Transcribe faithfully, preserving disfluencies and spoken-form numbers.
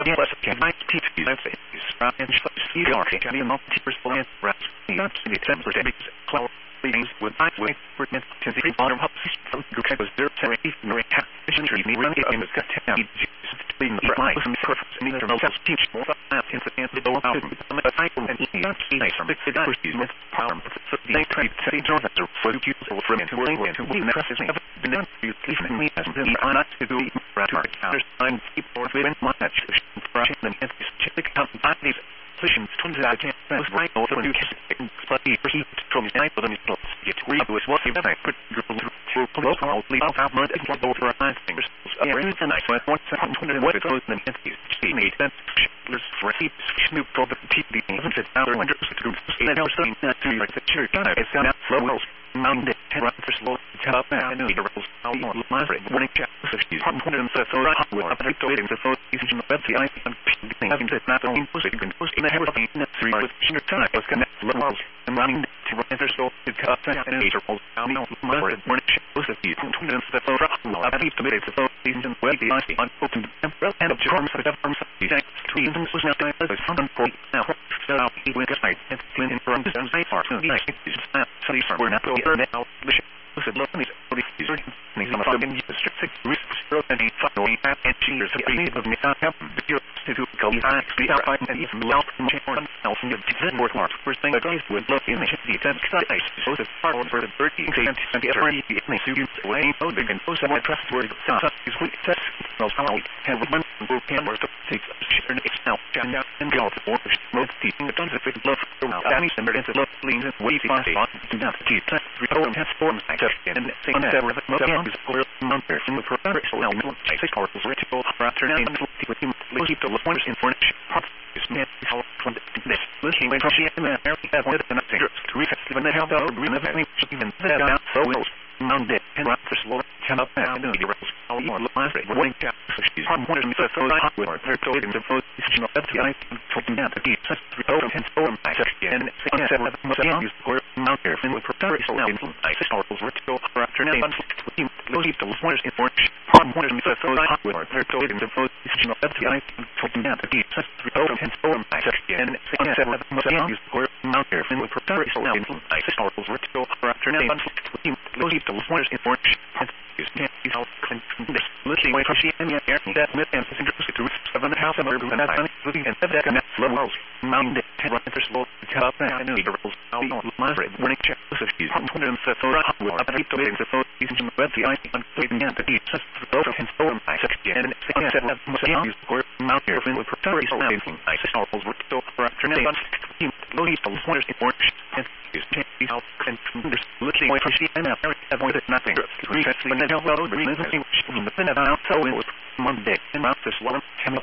less can I teach you that is from and see your can be multiple and rest not to be tempered and cloud things with I wait for it to the bottom of the group was there to ignore it mission to be running in the town being right some purpose in the most teach more in the door out but I and not see nice from the diversity with power they try to say that for you from into where to be necessary have been done you even me as the not to do right counters time keep for when much brushing them and check out these positions turned out to was right over you can study heat from the night of the middle get read was what the I put your to close all leave out mud and go over I think there's a nice one one second when what goes in the see me that there's free snoop over the T V even if it's out under the group and also that to your church it's not flows Monday, run for slow, top and the rules. I'll want my friend. Morning chat. So she's one hundred and so hot with a bit of the phone. Is in the web. The I am having to not only push it, you can push in the hair of the three with sheer time. Was connect levels and running to run for slow to cut and the rules. I'll know my friend. Morning chat. Was the one hundred and so hot. I need to make the phone. Is in the web. The I see on open temporal and of charms of the farms. The next three instances was not the fun for now. So he went aside and clean in front of the side part. So nice. It's not so these are not now the ship was a lot of these for these things some of them strict six risks and he found way back and she is a need of me to help the you to do go back speed out and even loud from one else in the ten more smart first thing I guys would love in the city ten size so the part for the thirty and and the already the students away so they can post more trustworthy stuff is we test knows how we have one who can work to take and it's now and out and go to work most teaching the tons of love Danny Simmer and love leans and wavy on to not keep three oh has forms like and say on that with most of the for number from the professional element six hours ritual after nine with him keep the points in furniture is meant how from this looking when she and Mary have wanted to to refresh when they have the green of any even that out so well Monday and right for slow come up and the rules all more last rate one chat so she's one hundred and so hot with her told in the phone is not the I talking about the deep three oh and four and and seven most use for mount here in the professional element I hours ritual after nine those keep the points in furniture one hundred and so hot with her told in the phone is not the I talking about the deep three oh and four and and seven most use for mount here in the professional element I hours ritual after nine those keep the points in furniture is can't be how this looking away from she and the air that myth and interested to seven house and urban and that looking and that and slow walls mounted and run for slow top and the rules I'll my friend morning check so she's one hundred and so hot with a bit of the phone is in the web the I on waiting at the just over and so and I and seven most use for mount here in the professional element I hours work so after nine low heat the pointers in orange and is can't be how and looking away from she and that avoided nothing when the hell well green is the thing out so it was Monday and out this one came up